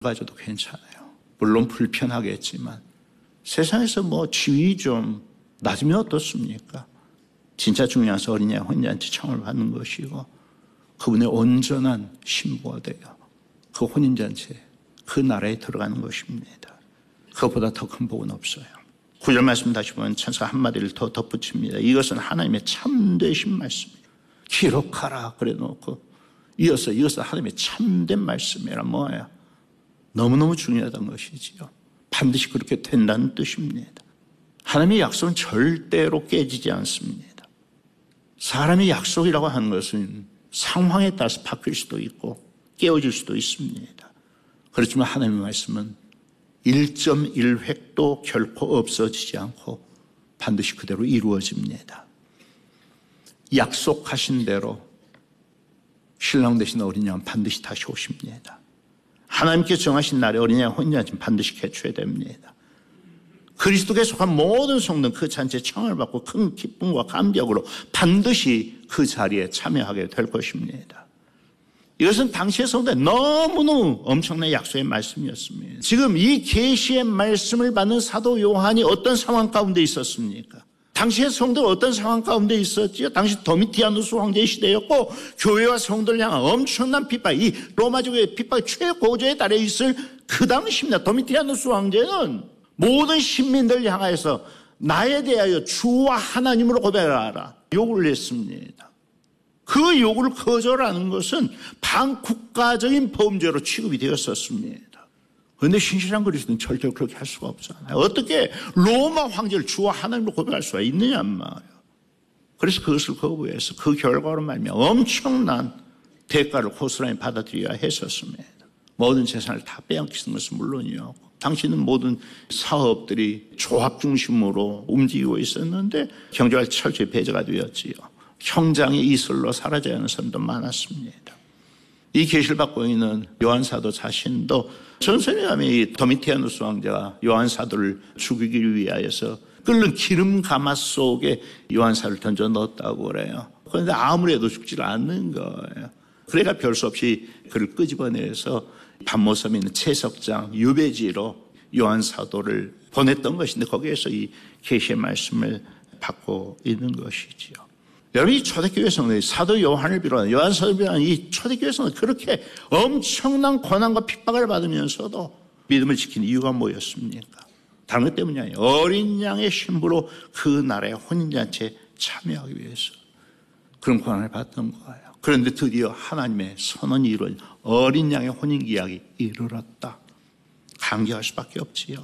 가져도 괜찮아요. 물론 불편하겠지만 세상에서 뭐 지위 좀 낮으면 어떻습니까? 진짜 중요한 것은 어린이 혼인잔치 청을 받는 것이고 그분의 온전한 신부가 되어 그 혼인잔치에 그 나라에 들어가는 것입니다. 그것보다 더 큰 복은 없어요. 9절 말씀 다시 보면 천사 한마디를 더 덧붙입니다. 이것은 하나님의 참되신 말씀이에요. 기록하라 그래 놓고 이어서 하나님의 참된 말씀이라 뭐예요? 너무너무 중요하다는 것이지요. 반드시 그렇게 된다는 뜻입니다. 하나님의 약속은 절대로 깨지지 않습니다. 사람의 약속이라고 하는 것은 상황에 따라서 바뀔 수도 있고 깨어질 수도 있습니다. 그렇지만 하나님의 말씀은 1.1획도 결코 없어지지 않고 반드시 그대로 이루어집니다. 약속하신 대로 신랑 되신 어린 양은 반드시 다시 오십니다. 하나님께 정하신 날에 어린 양 혼인잔치는 반드시 개최해야 됩니다. 그리스도께 속한 모든 성도는 그 잔치에 청을 받고 큰 기쁨과 감격으로 반드시 그 자리에 참여하게 될 것입니다. 이것은 당시의 성도에 너무너무 엄청난 약속의 말씀이었습니다. 지금 이 계시의 말씀을 받는 사도 요한이 어떤 상황 가운데 있었습니까? 당시의 성도는 어떤 상황 가운데 있었지요? 당시 도미티아누스 황제의 시대였고 교회와 성도를 향한 엄청난 핍박, 이 로마족의 핍박이 최고조에 달해 있을 그 당시입니다. 도미티아누스 황제는 모든 시민들을 향하여서 나에 대하여 주와 하나님으로 고백하라 요구를 했습니다. 그 요구를 거절하는 것은 반국가적인 범죄로 취급이 되었었습니다. 그런데 신실한 그리스도는 절대로 그렇게 할 수가 없잖아요. 어떻게 로마 황제를 주와 하나님으로 고백할 수가 있느냐 말이에요. 그래서 그것을 거부해서 그 결과로 말미암아 엄청난 대가를 고스란히 받아들여야 했었습니다. 모든 재산을 다 빼앗기는 것은 물론이요. 당시는 모든 사업들이 조합 중심으로 움직이고 있었는데 경제가 철저히 배제가 되었지요. 형장의 이슬로 사라져야 하는 사람도 많았습니다. 이 계시를 받고 있는 요한 사도 자신도 전설에 의하면 이 도미티아누스 왕자가 요한 사도를 죽이기 위하여서 끓는 기름 가마 속에 요한 사도를 던져 넣었다고 그래요. 그런데 아무래도 죽지를 않는 거예요. 그래가 별 수 없이 그를 끄집어내서 밤모섬에 있는 채석장 유배지로 요한 사도를 보냈던 것인데 거기에서 이 계시의 말씀을 받고 있는 것이지요. 여러분, 이 초대교회 성도들이 사도 요한을 비롯한 요한 사도를 비롯한 이 초대교회 성도들이 그렇게 엄청난 고난과 핍박을 받으면서도 믿음을 지킨 이유가 뭐였습니까? 다른 것 때문이 아니에요. 어린 양의 신부로 그 나라의 혼인잔치에 참여하기 위해서 그런 고난을 받던 거예요. 그런데 드디어 하나님의 선언이 이루어진 어린 양의 혼인기약이 이르렀다. 감격할 수밖에 없지요.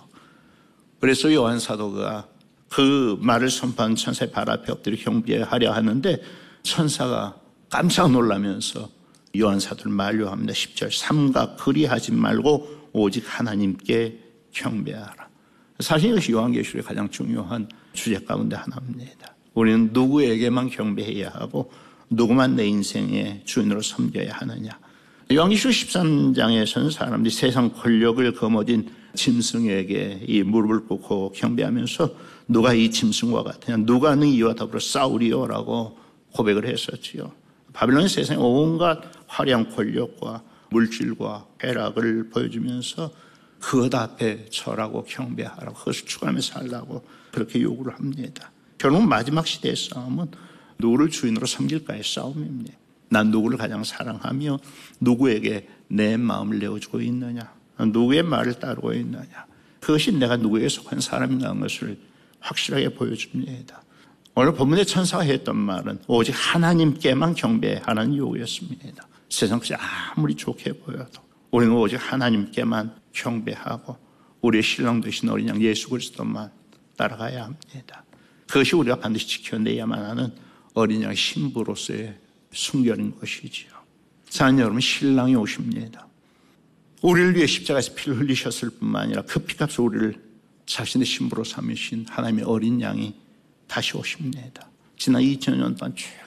그래서 요한 사도가 그 말을 선포한 천사의 발 앞에 엎드려 경배하려 하는데 천사가 깜짝 놀라면서 요한 사도를 만류합니다. 10절 삼가 그리하지 말고 오직 하나님께 경배하라. 사실 이것이 요한계시록의 가장 중요한 주제 가운데 하나입니다. 우리는 누구에게만 경배해야 하고 누구만 내 인생의 주인으로 섬겨야 하느냐. 요한계시록 13장에서는 사람들이 세상 권력을 거머쥔 짐승에게 이 무릎을 꿇고 경배하면서 누가 이 짐승과 같으냐, 누가 너희와 더불어 싸우리요라고 고백을 했었지요. 바빌론의 세상에 온갖 화려한 권력과 물질과 쾌락을 보여주면서 그것 앞에 절하고 경배하라고 그것을 추구하며 살라고 그렇게 요구를 합니다. 결국 마지막 시대의 싸움은 누구를 주인으로 섬길까의 싸움입니다. 난 누구를 가장 사랑하며 누구에게 내 마음을 내어주고 있느냐, 누구의 말을 따르고 있느냐, 그것이 내가 누구에게 속한 사람이라는 것을 확실하게 보여줍니다. 오늘 본문의 천사가 했던 말은 오직 하나님께만 경배하라는 요구였습니다. 세상 것이 아무리 좋게 보여도 우리는 오직 하나님께만 경배하고 우리의 신랑 되신 어린 양 예수 그리스도만 따라가야 합니다. 그것이 우리가 반드시 지켜내야만 하는 어린 양의 신부로서의 순결인 것이지요. 사랑하는 여러분, 신랑이 오십니다. 우리를 위해 십자가에서 피를 흘리셨을 뿐만 아니라 그 피값으로 우리를 자신의 신부로 삼으신 하나님의 어린 양이 다시 오십니다. 지난 2000년 동안 쭉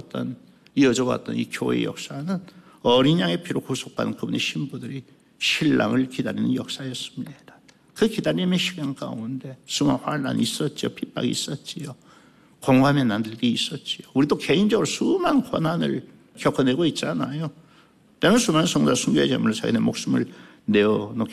이어져 왔던 이 교회의 역사는 어린 양의 피로 구속받은 그분의 신부들이 신랑을 기다리는 역사였습니다. 그 기다림의 시간 가운데 수많은 환난이 있었죠. 핍박이 있었지요. 공감의 난들이 있었지요. 우리도 개인적으로 수많은 고난을 겪어내고 있잖아요. 때는 수많은 성도가 순교의 제물로 자기네 목숨을 내어놓게